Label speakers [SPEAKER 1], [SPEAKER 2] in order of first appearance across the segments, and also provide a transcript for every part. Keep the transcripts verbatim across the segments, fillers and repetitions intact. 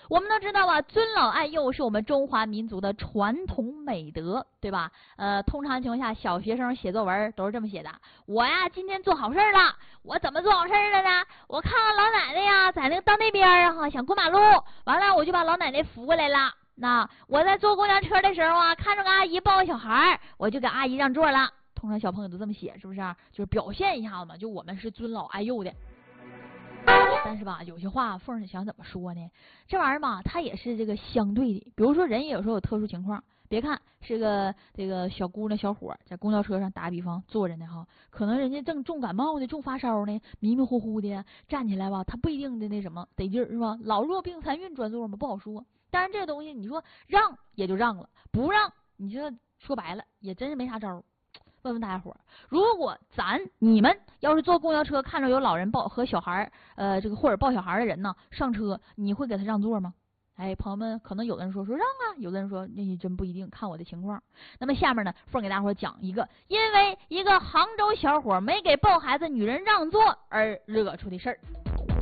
[SPEAKER 1] 我们都知道啊，尊老爱幼是我们中华民族的传统美德，对吧？呃，通常情况下，小学生写作文都是这么写的：我呀，今天做好事了。我怎么做好事了呢？我看到老奶奶呀，在那个道那边啊，哈，想过马路，完了我就把老奶奶扶过来了。那我在坐公交车的时候啊，看着个阿姨抱个小孩，我就给阿姨让座了。通常小朋友都这么写，是不是？就是表现一下子嘛，就我们是尊老爱幼的。但是吧，有些话凤儿想怎么说呢？这玩意儿嘛，它也是这个相对的。比如说，人也有时候有特殊情况，别看是个这个小姑娘、小伙在公交车上打比方坐着呢哈，可能人家正重感冒的、重发烧呢，迷迷糊糊的站起来吧，他不一定的那什么得劲儿是吧？老弱病残孕专座嘛，不好说。当然这个东西，你说让也就让了，不让你这说白了也真是没啥招。问问大家伙，如果咱你们要是坐公交车看着有老人抱和小孩，呃，这个或者抱小孩的人呢上车，你会给他让座吗？哎，朋友们，可能有的人说说让啊，有的人说那真不一定，看我的情况。那么下面呢，凤给大伙讲一个因为一个杭州小伙没给抱孩子女人让座而惹出的事儿。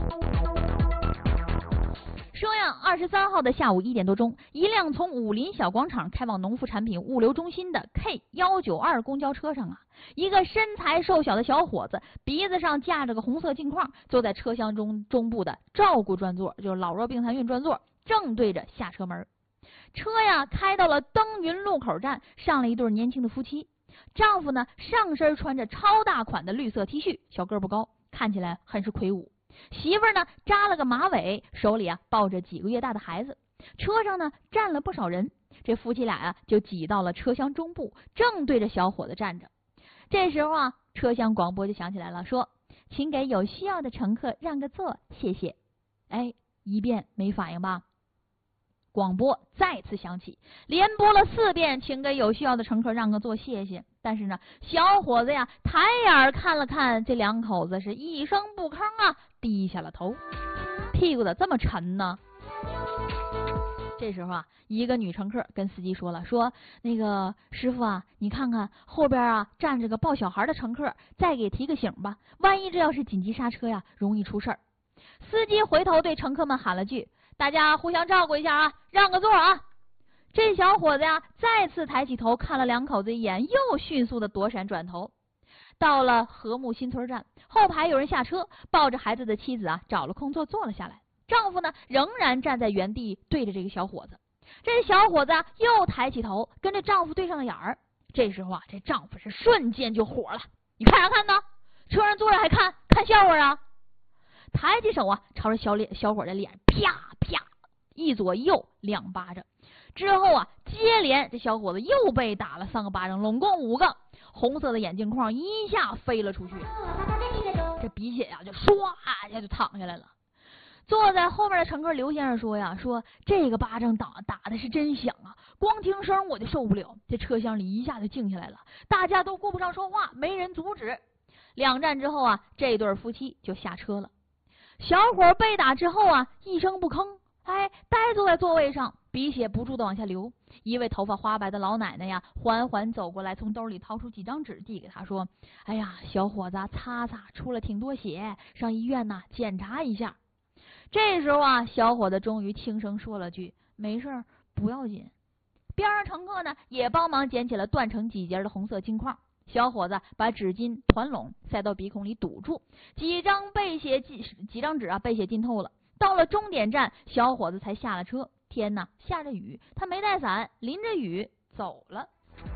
[SPEAKER 1] 说呀，二十三号的下午一点多钟，一辆从武林小广场开往农副产品物流中心的 K 一九二 公交车上啊，一个身材瘦小的小伙子，鼻子上架着个红色镜框，坐在车厢中中部的照顾专座，就是老弱病残孕专座，正对着下车门。车呀开到了登云路口站，上了一对年轻的夫妻。丈夫呢上身穿着超大款的绿色 T 恤，小个不高，看起来很是魁梧。媳妇儿呢扎了个马尾，手里啊抱着几个月大的孩子。车上呢站了不少人，这夫妻俩啊就挤到了车厢中部，正对着小伙子站着。这时候啊，车厢广播就响起来了，说请给有需要的乘客让个座，谢谢。哎，一遍没反应吧？广播再次响起，连播了四遍，请给有需要的乘客让个座，谢谢。但是呢，小伙子呀抬眼看了看这两口子，是一声不吭啊，低下了头。屁股咋这么沉呢？这时候啊，一个女乘客跟司机说了，说那个师傅啊，你看看后边啊站着个抱小孩的乘客，再给提个醒吧，万一这要是紧急刹车呀，容易出事儿。司机回头对乘客们喊了句，大家互相照顾一下啊，让个座啊。这小伙子呀再次抬起头看了两口子一眼，又迅速的躲闪转头。到了和睦新村站，后排有人下车，抱着孩子的妻子啊找了空座坐了下来。丈夫呢仍然站在原地对着这个小伙子。这小伙子啊又抬起头跟这丈夫对上了眼儿。这时候啊，这丈夫是瞬间就火了，你看啥看呢？车上坐着还看看笑话啊？抬起手啊朝着小脸小伙的脸啪啪一左右两巴掌。之后啊，接连这小伙子又被打了三个巴掌，拢共五个。红色的眼镜框一下飞了出去，这鼻血呀就唰一下就淌下来了。坐在后面的乘客刘先生说呀，说这个巴掌打打的是真响啊，光听声我就受不了。这车厢里一下就静下来了，大家都顾不上说话，没人阻止。两站之后啊，这对夫妻就下车了。小伙被打之后啊，一声不吭，哎，呆坐在座位上，鼻血不住的往下流。一位头发花白的老奶奶呀，缓缓走过来，从兜里掏出几张纸递给他，说：“哎呀，小伙子，擦擦，出了挺多血，上医院呐检查一下。”这时候啊，小伙子终于轻声说了句：“没事，不要紧。”边上乘客呢也帮忙捡起了断成几节的红色镜框。小伙子把纸巾团拢，塞到鼻孔里堵住，几张被血几几张纸啊被血浸透了。到了终点站，小伙子才下了车。天哪，下着雨，他没带伞，淋着雨走了。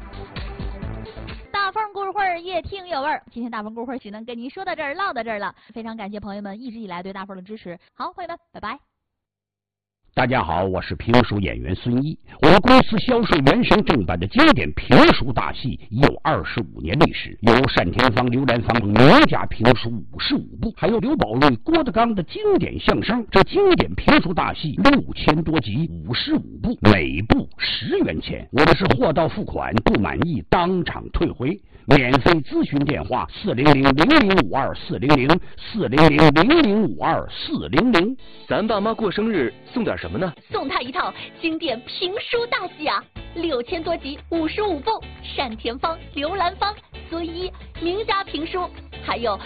[SPEAKER 1] 大凤故事会越听越味儿，今天大凤故事会只能跟您说到这儿，唠到这儿了。非常感谢朋友们一直以来对大凤的支持。好，朋友们，拜拜。
[SPEAKER 2] 大家好，我是评书演员孙一。我们公司销售原声正版的经典评书大戏已有二十五年历史，有单田芳、刘兰芳等名家评书五十五部，还有刘宝瑞、郭德纲的经典相声。这经典评书大戏六千多集，五十五部，每部十元钱。我们是货到付款，不满意当场退回。免费咨询电话：四零零零零五二四零零四零零零零五二四零零。
[SPEAKER 3] 咱爸妈过生日送点什么呢？
[SPEAKER 4] 送他一套经典评书大戏啊，六千多集，五十五部，单田芳、刘兰芳、孙一名家评书，还有